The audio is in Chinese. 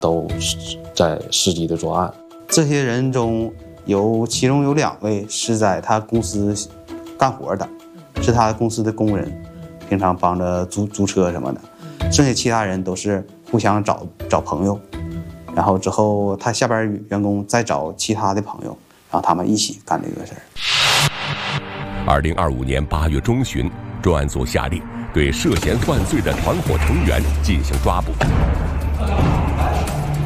都在实际的作案。 这些人中其中有2位是在他公司干活的，是他公司的工人，平常帮着租车什么的。剩下其他人都是互相找朋友，然后之后他下边员工再找其他的朋友，然后他们一起干这个事儿。 2025年8月中旬，专案组下令对涉嫌犯罪的团伙成员进行抓捕。